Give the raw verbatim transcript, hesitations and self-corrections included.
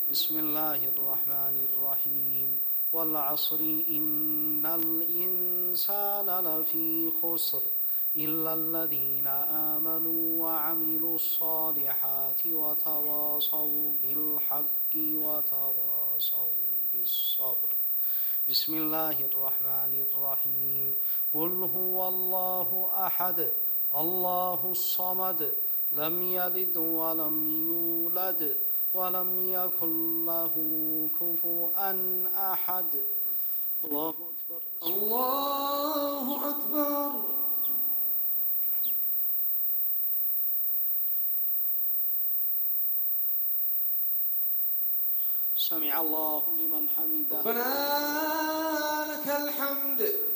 بسم الله الرحمن الرحيم والعصر إن الإنسان لفي خسر إلا الذين آمنوا وعملوا الصالحات وتواصوا بالحق وتواصوا بالصبر. بسم الله الرحمن الرحيم قل هو الله أحد الله الصمد لم يلد ولم يولد ولم يكن له كفوا أحد. الله أكبر. الله أكبر. سمع الله لمن حمده. ربنا لك الحمد.